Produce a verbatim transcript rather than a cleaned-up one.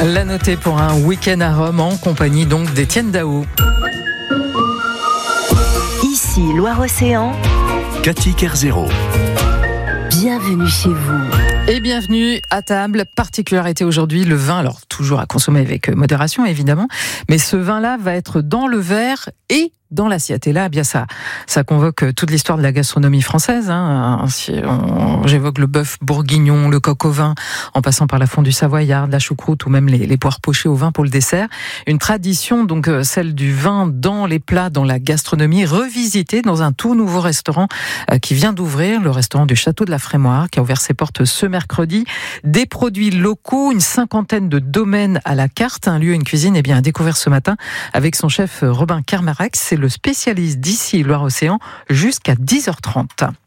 La notée pour un week-end à Rome en compagnie donc d'Étienne Daou. Ici Loire-Océan, Cathy Kerzero. Bienvenue chez vous. Et bienvenue à table. Particularité aujourd'hui, le vin, alors toujours à consommer avec modération évidemment, mais ce vin-là va être dans le verre et dans l'assiette. Et là, eh bien ça, ça convoque toute l'histoire de la gastronomie française. Hein. Si on, j'évoque le bœuf bourguignon, le coq au vin, en passant par la fondue savoyarde, la choucroute ou même les, les poires pochées au vin pour le dessert. Une tradition, donc celle du vin dans les plats, dans la gastronomie, revisitée dans un tout nouveau restaurant euh, qui vient d'ouvrir, le restaurant du Château de la Frémoire, qui a ouvert ses portes ce mercredi. Des produits locaux, une cinquantaine de domaines à la carte, un lieu, une cuisine, eh bien à découvrir ce matin avec son chef Robin Kermarek. C'est le spécialiste d'ici Loire-Océan jusqu'à dix heures trente.